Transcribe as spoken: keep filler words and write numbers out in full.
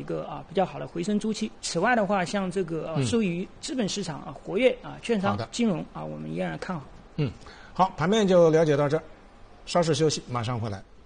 一个啊比较好的回升周期。此外的话，像这个啊受益于资本市场啊活跃啊券商、金融啊，我们依然看好。 嗯，好，盘面就了解到这儿，稍事休息，马上回来。